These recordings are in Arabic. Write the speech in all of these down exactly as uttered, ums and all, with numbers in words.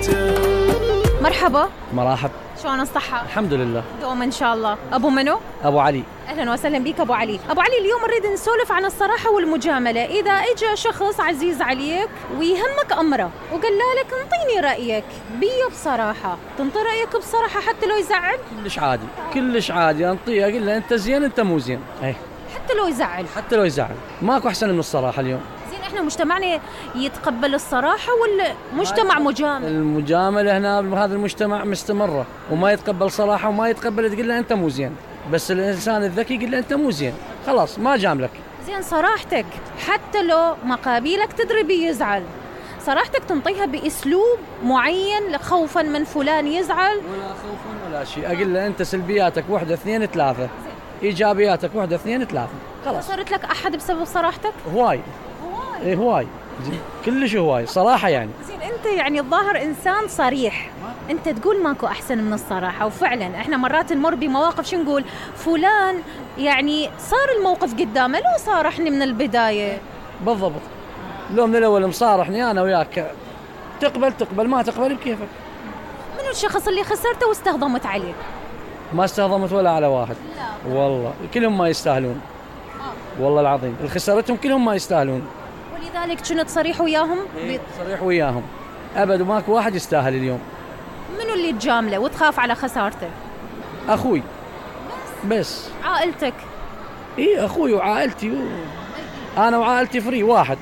مرحبا. مرحب. شلون الصحة؟ الحمد لله. دوم إن شاء الله. أبو منو؟ أبو علي. أهلا وسهلا بك أبو علي. أبو علي، اليوم نريد نسولف عن الصراحة والمجاملة. إذا إجا شخص عزيز عليك ويهمك أمره وقال لك انطيني رأيك بيه بصراحة، تنطي رأيك بصراحة حتى لو يزعل؟ كلش عادي، كلش عادي أنطيه، أقول له أنت زين أنت مو زين. أي. حتى لو يزعل؟ حتى لو يزعل، ماكو أحسن من الصراحة اليوم. زين، إحنا مجتمعنا يتقبل الصراحة ولا مجتمع مجامل؟ المجاملة هنا بهذا المجتمع مستمرة، وما يتقبل صراحة وما يتقبل تقول له أنت مو زين، بس الإنسان الذكي يقول له أنت مو زين، خلاص ما جاملك. زين، صراحتك حتى لو مقابلك تدري بي يزعل، صراحتك تنطيها بأسلوب معين خوفا من فلان يزعل؟ ولا خوفا ولا شيء، أقول له أنت سلبياتك واحدة اثنين ثلاثة، إيجابياتك واحدة اثنين ثلاثة، خلاص. صارت لك أحد بسبب صراحتك؟ هواي. إيه هواي، كلش هواي صراحة يعني. زين، أنت يعني الظاهر إنسان صريح، أنت تقول ماكو أحسن من الصراحة، وفعلا إحنا مرات نمر بمواقف شو نقول فلان يعني صار الموقف قدامه لو صارحني من البداية. بالضبط، لو من الأول مصارحني أنا وياك تقبل تقبل، ما تقبل بكيفك. منو الشخص اللي خسرته واستهضمت عليه؟ ما استهضمت ولا على واحد. لا. والله كلهم ما يستاهلون. آه. والله العظيم اللي خسرتهم كلهم ما يستاهلون، ولذلك كنت صريح وياهم؟ إيه صريح وياهم أبد، وماكو واحد يستاهل اليوم. منو اللي تجامله وتخاف على خسارته؟ أخوي بس. بس عائلتك؟ إيه أخوي وعائلتي و... أنا وعائلتي فري واحد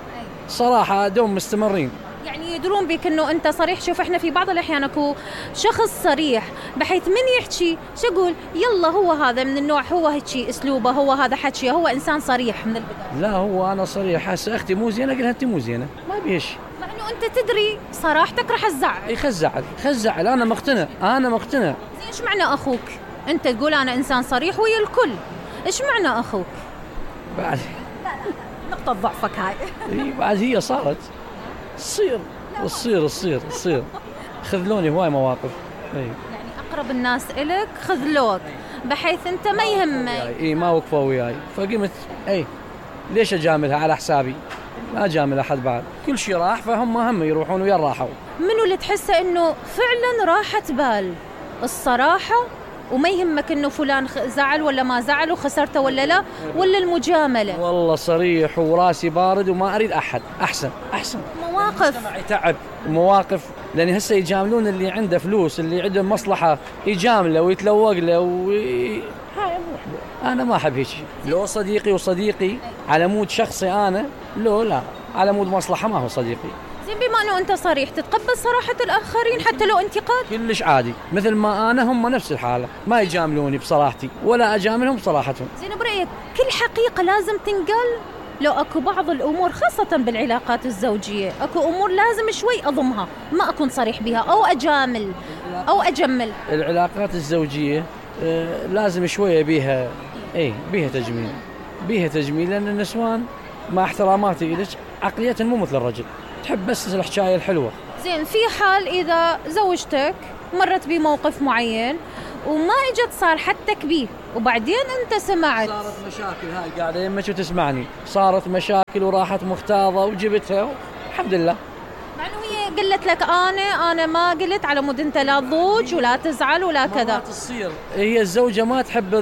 صراحة، دوم مستمرين. يعني يدرون بك انه انت صريح. شوف، احنا في بعض الاحيان اكو شخص صريح بحيث من يحكي شو اقول يلا هو هذا من النوع، هو هيك اسلوبه، هو هذا حكي، هو انسان صريح من البدايه. لا هو انا صريح، هسه اختي مو زينه اقول انت مو زينه، ما بيش. مع انه انت تدري صراحتك راح تزعل. اي خزعل خزعل، انا مقتنع انا مقتنع. زين، ايش معنى اخوك؟ انت تقول انا انسان صريح ويا الكل، ايش معنى اخوك؟ بعد لا لا نقطه ضعفك هاي. اي بعد هي صارت تصير تصير تصير تصير خذلوني هواي مواقف. اي يعني اقرب الناس الك خذلوك بحيث انت ما يهمك. اي ما وقفوا وياي، فقمت اي ليش اجاملها على حسابي؟ ما اجامل احد بعد، كل شيء راح فهم هم يروحون ويا راحوا. منو اللي تحسه انه فعلا راحة بال الصراحة وما يهمك انه فلان زعل ولا ما زعل وخسرته ولا لا، ولا المجاملة؟ والله صريح وراسي بارد وما اريد احد، احسن احسن. مواقف تعب مواقف، لان هسه يجاملون اللي عنده فلوس، اللي عنده مصلحة يجامله ويتلوق له و... هاي انا ما احب هيك. لو صديقي وصديقي على مود شخصي انا، لو لا على مود مصلحة ما هو صديقي. زين، بما انه انت صريح تتقبل صراحة الاخرين حتى لو انتقاد؟ كلش عادي، مثل ما انا هم نفس الحالة، ما يجاملوني بصراحتي ولا اجاملهم بصراحتهم. زين، برأيك كل حقيقة لازم تنقال؟ لو اكو بعض الامور خاصة بالعلاقات الزوجية اكو امور لازم شوي اضمها، ما اكون صريح بها او اجامل او اجمل. العلاقات الزوجية آه لازم شوية بيها، ايه بيها تجميل، بيها تجميل، لان النسوان مع احتراماتي لك عقليتهم مو مثل الرجل، تحب بس الحكاية الحلوة. زين، في حال إذا زوجتك مرت بموقف معين وما اجت صالحتك بيه وبعدين أنت سمعت، صارت مشاكل، هاي قاعدة يمك وتسمعني، صارت مشاكل وراحت مختاضة وجبتها الحمد لله، مع أنه هي قلت لك أنا أنا ما قلت على مود أنت لا تضوج ولا تزعل ولا كذا. ما تصير هي الزوجة ما تحب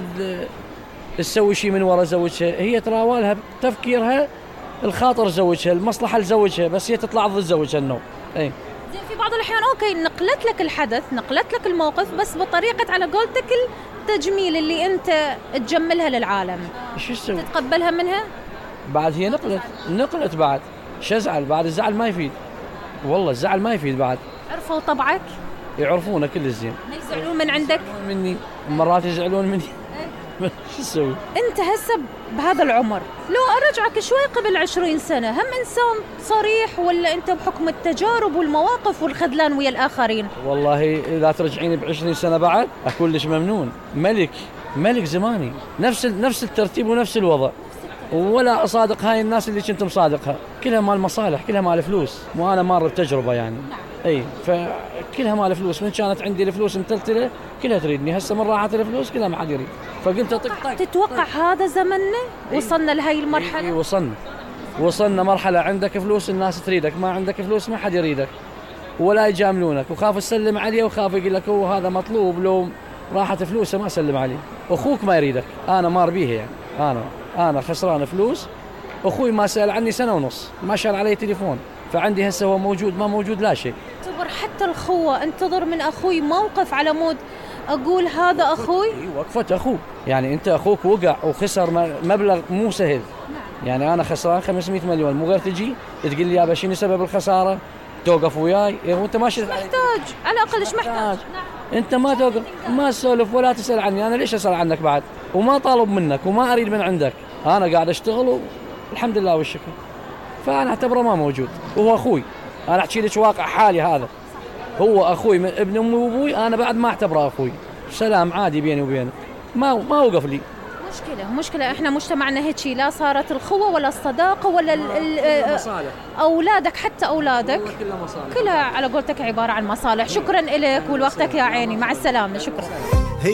تسوي شيء من وراء زوجها، هي تراولها تفكيرها الخاطر زوجها، المصلحة لزوجها، بس هي تطلع ضد زوجها النوم. اي زين، في بعض الأحيان أوكي نقلت لك الحدث، نقلت لك الموقف، بس بطريقة على قولتك التجميل اللي أنت تجملها للعالم، شو تسوي؟ تتقبلها منها؟ بعد هي نقلت نقلت بعد شو ازعل؟ بعد الزعل ما يفيد، والله الزعل ما يفيد. بعد عرفوا طبعك؟ يعرفونه كل الزين. ما يزعلون من عندك؟ مني مرات يزعلون مني. شو تسوي؟ انت هسه بهذا العمر لو ارجعك شوي قبل عشرين سنة هم انسان صريح ولا انت بحكم التجارب والمواقف والخذلان ويا الاخرين؟ والله اذا ترجعيني بعشرين سنة بعد اكون ليش ممنون، ملك ملك زماني، نفس نفس الترتيب ونفس الوضع، ولا اصادق هاي الناس اللي كنت مصادقها، كلها مال مصالح، كلها مال فلوس، وانا مار بتجربة يعني. اي فكلها مال فلوس، من كانت عندي الفلوس متلتله كلها تريدني، هسه من راحت الفلوس كلها ما حد يريد، فقلت طق طق. تتوقع هذا زمننا وصلنا لهي المرحله؟ اي وصلنا وصلنا مرحله عندك فلوس الناس تريدك، ما عندك فلوس ما حد يريدك. ولا يجاملونك، وخاف تسلم عليه وخاف يقول لك هو هذا مطلوب، لو راحت فلوسه ما سلم عليه. اخوك ما يريدك، انا مار بيه يعني، انا انا خسران فلوس، اخوي ما سال عني سنه ونص، ما شال علي تليفون، فعندي هسه هو موجود ما موجود لا شيء. انتظر حتى الخوة، انتظر من اخوي موقف على مود اقول هذا اخوي. وقفة اخوك، يعني انت اخوك وقع وخسر مبلغ مو سهل. يعني انا خسران خمسمئة مليون، مو غير تجي تقول لي يابا شنو سبب الخساره، توقف وياي وانت ماشي محتاج على الاقل ايش محتاج. نعم. انت ما توقف ما تسولف ولا تسال عني، انا ليش اسال عنك بعد؟ وما طالب منك وما اريد من عندك، انا قاعد اشتغل والحمد لله والشكر. فانا اعتبره ما موجود، وهو اخوي، انا احكي لك واقع حالي هذا، هو اخوي من ابن امي وابوي، انا بعد ما اعتبره اخوي، سلام عادي بيني وبينه، ما ما وقف لي. مشكلة مشكلة احنا مجتمعنا هيك، لا صارت الخوة ولا الصداقة ولا مصالح. اولادك، حتى اولادك كلها مصالح، كلها على قولتك عبارة عن مصالح. شكرا لك ولوقتك يا عيني، مع السلامة، شكرا.